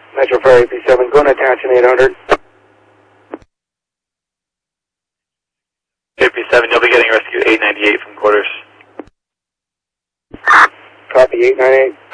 Metro Fire 837, going to attach an 800. 837, you'll be getting rescue 898 from quarters. Copy 898.